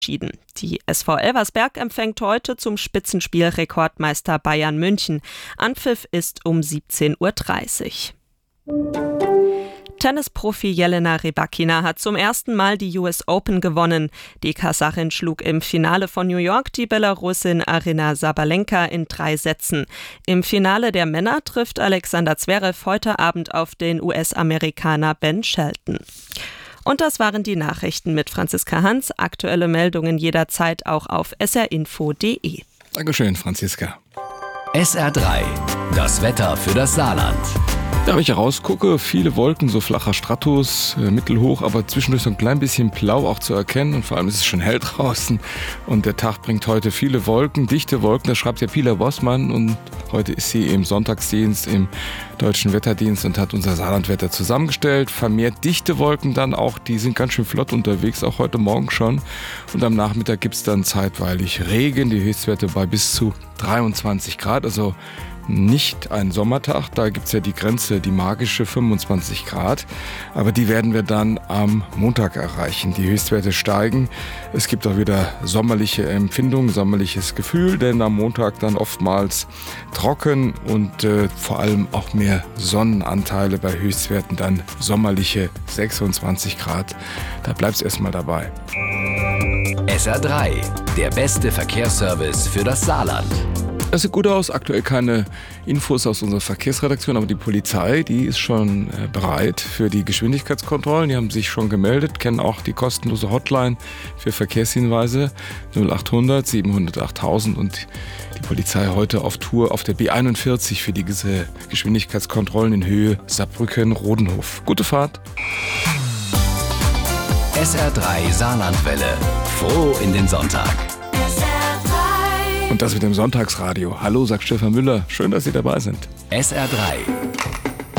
entschieden. Die SV Elversberg empfängt heute zum Spitzenspiel Rekordmeister Bayern München. Anpfiff ist um 17:30 Uhr. Tennisprofi Jelena Rybakina hat zum ersten Mal die US Open gewonnen. Die Kasachin schlug im Finale von New York die Belarusin Aryna Sabalenka in 3 Sätzen. Im Finale der Männer trifft Alexander Zverev heute Abend auf den US-Amerikaner Ben Shelton. Und das waren die Nachrichten mit Franziska Hans. Aktuelle Meldungen jederzeit auch auf srinfo.de. Dankeschön, Franziska. SR3, das Wetter für das Saarland. Ja, wenn ich rausgucke, viele Wolken, so flacher Stratus, mittelhoch, aber zwischendurch so ein klein bisschen blau auch zu erkennen. Und vor allem ist es schon hell draußen. Und der Tag bringt heute viele Wolken, dichte Wolken. Das schreibt ja Pila Bossmann. Und heute ist sie im Sonntagsdienst im Deutschen Wetterdienst und hat unser Saarlandwetter zusammengestellt. Vermehrt dichte Wolken dann auch, die sind ganz schön flott unterwegs, auch heute Morgen schon. Und am Nachmittag gibt es dann zeitweilig Regen, die Höchstwerte bei bis zu 23 Grad. Also nicht ein Sommertag, da gibt es ja die Grenze, die magische 25 Grad, aber die werden wir dann am Montag erreichen. Die Höchstwerte steigen, es gibt auch wieder sommerliche Empfindung, sommerliches Gefühl, denn am Montag dann oftmals trocken und vor allem auch mehr Sonnenanteile bei Höchstwerten, dann sommerliche 26 Grad. Da bleibt es erstmal dabei. SR3, der beste Verkehrsservice für das Saarland. Das sieht gut aus. Aktuell keine Infos aus unserer Verkehrsredaktion, aber die Polizei, die ist schon bereit für die Geschwindigkeitskontrollen. Die haben sich schon gemeldet, kennen auch die kostenlose Hotline für Verkehrshinweise 0800 700 8000 und die Polizei heute auf Tour auf der B41 für diese Geschwindigkeitskontrollen in Höhe Saarbrücken-Rodenhof. Gute Fahrt! SR3 Saarlandwelle. Froh in den Sonntag. Und das mit dem Sonntagsradio. Hallo, sagt Stefan Müller. Schön, dass Sie dabei sind. SR3.